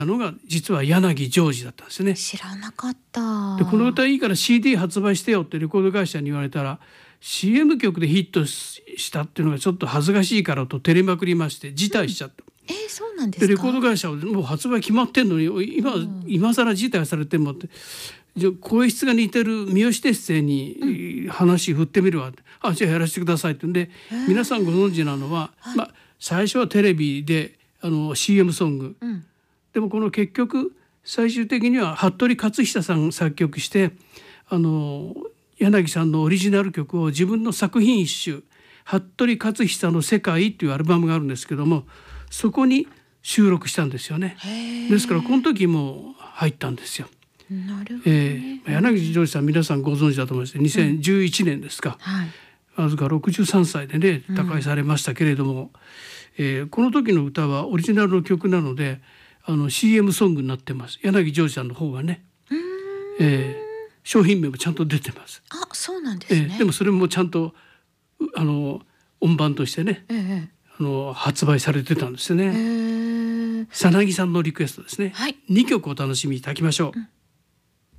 のが実は柳ジョージだったんですね。 知らなかった。 でこの歌いいから CD 発売してよってレコード会社に言われたら CM 曲でヒットしたっていうのがちょっと恥ずかしいからと照れまくりまして辞退しちゃった、 そうなんですか。 でレコード会社はもう発売決まってんのに今更辞退されてもってじゃあ声質が似てる三好哲星に話振ってみるわって、じゃあやらせてくださいってんで、皆さんご存知なのは、最初はテレビでCM ソング、でもこの結局最終的には服部克久さん作曲して柳さんのオリジナル曲を自分の作品一首服部克久の世界っていうアルバムがあるんですけども、そこに収録したんですよね。ですからこの時も入ったんですよ。 なるほどね。 柳ジョージさん皆さんご存知だと思います。2011年ですか、わずか63歳でね他界されましたけれども、この時の歌はオリジナルの曲なのでCM ソングになってます。柳ジョージさんの方がね、商品名もちゃんと出てます。 そうなんですね。 でもそれもちゃんと音版としてね、発売されてたんですね。さなぎさんのリクエストですね、2曲お楽しみいただきましょう。